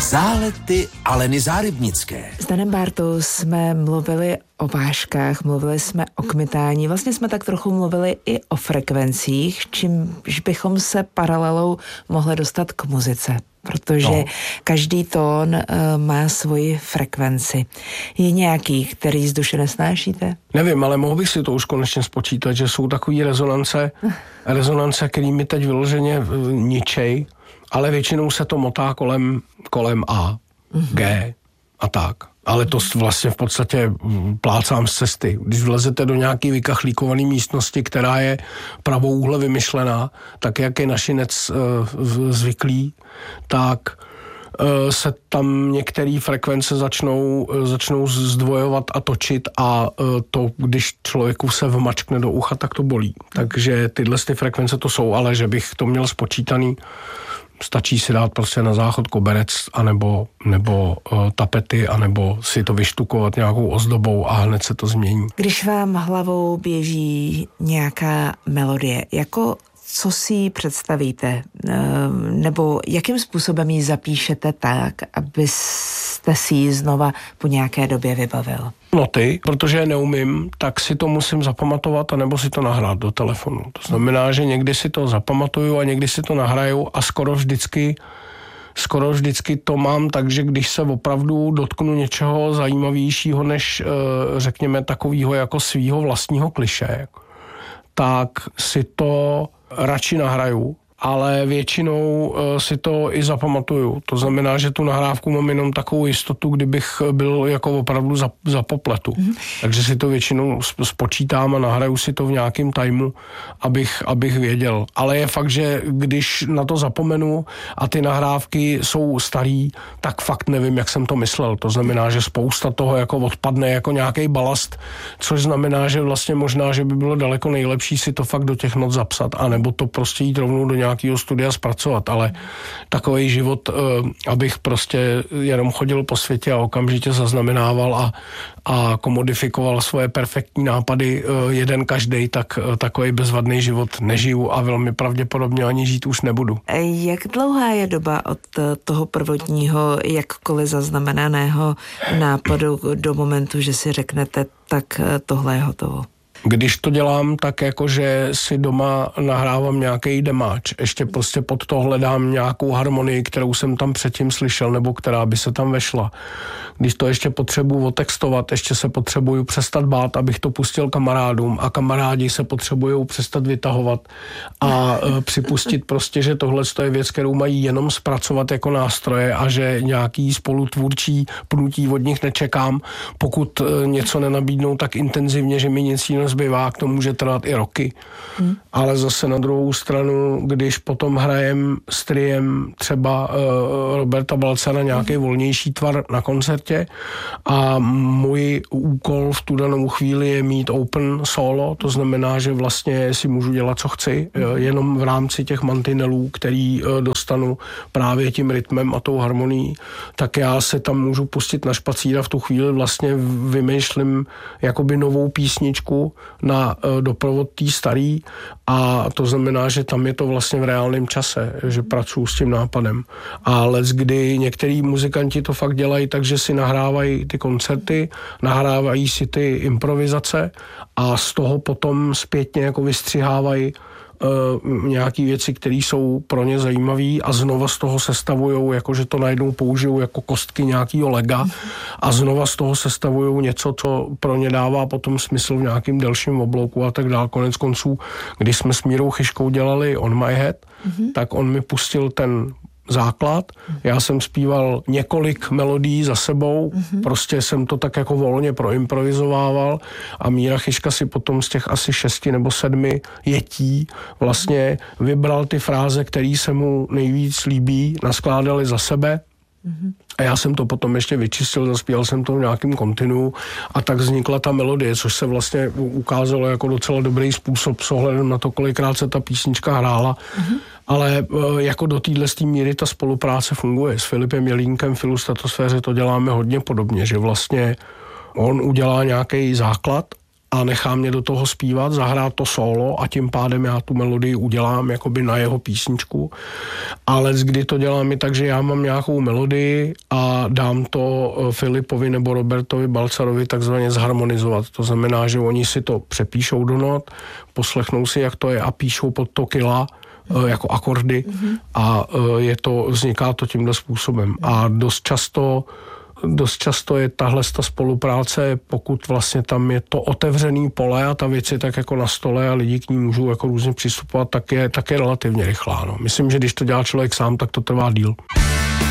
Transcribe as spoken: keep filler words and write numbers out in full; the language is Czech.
Zálety Aleny Zárybnické. S Danem Bártou jsme mluvili o vážkách, mluvili jsme o kmitání, vlastně jsme tak trochu mluvili i o frekvencích, čímž bychom se paralelou mohli dostat k muzice, protože no. každý tón uh, má svoji frekvenci. Je nějaký, který z duše nesnášíte? Nevím, ale mohl bych si to už konečně spočítat, že jsou takový rezonance, rezonance, který mi teď vyloženě ničej, ale většinou se to motá kolem, kolem A, mm-hmm. G a tak. Ale to vlastně v podstatě plácám z cesty. Když vlezete do nějaký vykachlíkovaný místnosti, která je pravouhle vymyšlená, tak jak je našinec uh, zvyklý, tak uh, se tam některé frekvence začnou, uh, začnou zdvojovat a točit a uh, to, když člověku se vmačkne do ucha, tak to bolí. Takže tyhle ty frekvence to jsou, ale že bych to měl spočítaný, stačí si dát prostě na záchod koberec anebo, nebo uh, tapety, anebo si to vyštukovat nějakou ozdobou a hned se to změní. Když vám hlavou běží nějaká melodie, jako co si ji představíte? Nebo jakým způsobem ji zapíšete tak, abyste si ji znova po nějaké době vybavil? Noty, protože je neumím, tak si to musím zapamatovat anebo si to nahrát do telefonu. To znamená, že někdy si to zapamatuju a někdy si to nahraju a skoro vždycky skoro vždycky to mám tak, že když se opravdu dotknu něčeho zajímavějšího než řekněme takového jako svýho vlastního klišé, tak si to radši nahraju, ale většinou uh, si to i zapamatuju. To znamená, že tu nahrávku mám jenom takovou jistotu, kdybych byl jako opravdu za, za popletu. Mm-hmm. Takže si to většinou spočítám a nahraju si to v nějakém timeu, abych, abych věděl. Ale je fakt, že když na to zapomenu a ty nahrávky jsou starý, tak fakt nevím, jak jsem to myslel. To znamená, že spousta toho jako odpadne jako nějaký balast, což znamená, že vlastně možná, že by bylo daleko nejlepší si to fakt do těch not zapsat, anebo to prostě jít rovnou do nějakého studia zpracovat, ale takový život, abych prostě jenom chodil po světě a okamžitě zaznamenával a, a komodifikoval svoje perfektní nápady jeden každej, tak takový bezvadný život nežiju a velmi pravděpodobně ani žít už nebudu. Jak dlouhá je doba od toho prvotního, jakkoliv zaznamenaného nápadu do momentu, že si řeknete, tak tohle je hotovo? Když to dělám, tak jakože si doma nahrávám nějaký demáč. Ještě prostě pod to hledám nějakou harmonii, kterou jsem tam předtím slyšel, nebo která by se tam vešla. Když to ještě potřebuju otextovat, ještě se potřebuju přestat bát, abych to pustil kamarádům a kamarádi se potřebují přestat vytahovat a e, připustit prostě, že tohle je věc, kterou mají jenom zpracovat jako nástroje a že nějaký spolutvůrčí pnutí od nich nečekám. Pokud e, něco nenabídnou tak intenzivně, že mi nic jiného zbývá, to může trvat i roky. Hmm. Ale zase na druhou stranu, když potom hrajem s triem třeba e, Roberta Balcera nějaký hmm. volnější tvar na koncertě a můj úkol v tu danou chvíli je mít open solo, to znamená, že vlastně si můžu dělat, co chci, hmm. jenom v rámci těch mantinelů, který e, dostanu právě tím rytmem a tou harmonií, tak já se tam můžu pustit na špacír a v tu chvíli vlastně vymýšlím jakoby novou písničku na uh, doprovod tý starý a to znamená, že tam je to vlastně v reálném čase, že pracuji s tím nápadem. A leckdy některý muzikanti to fakt dělají, takže si nahrávají ty koncerty, nahrávají si ty improvizace a z toho potom zpětně jako vystřihávají Uh, nějaký věci, které jsou pro ně zajímavé a znova z toho sestavujou, jakože to najednou použijou jako kostky nějakého lega a znova z toho sestavujou něco, co pro ně dává potom smysl v nějakým delším oblouku a tak dál. Konec konců, když jsme s Mírou Chyškou dělali On My Head, mm-hmm. tak on mi pustil ten základ. Já jsem zpíval několik melodií za sebou, mm-hmm. prostě jsem to tak jako volně proimprovizovával a Míra Chyška si potom z těch asi šesti nebo sedmi jetí vlastně vybral ty fráze, které se mu nejvíc líbí, naskládali za sebe. Mm-hmm. A já jsem to potom ještě vyčistil, zaspíval jsem to v nějakým kontinu a tak vznikla ta melodie, což se vlastně ukázalo jako docela dobrý způsob s ohledem na to, kolikrát se ta písnička hrála. Mm-hmm. Ale jako do téhle míry ta spolupráce funguje. S Filipem Jelínkem v Filu Statosféře to děláme hodně podobně, že vlastně on udělá nějaký základ a nechá mě do toho zpívat, zahrát to solo a tím pádem já tu melodii udělám jakoby na jeho písničku. Ale kdy to dělám i tak, že já mám nějakou melodii a dám to Filipovi nebo Robertovi Balcarovi takzvaně zharmonizovat. To znamená, že oni si to přepíšou do not, poslechnou si, jak to je a píšou pod to kila jako akordy mm-hmm. a je to, vzniká to tímhle způsobem. A dost často Dost často je tahle ta spolupráce, pokud vlastně tam je to otevřený pole a ta věc je tak jako na stole a lidi k ní můžou jako různě přistupovat, tak je, tak je relativně rychlá. No. Myslím, že když to dělá člověk sám, tak to trvá díl.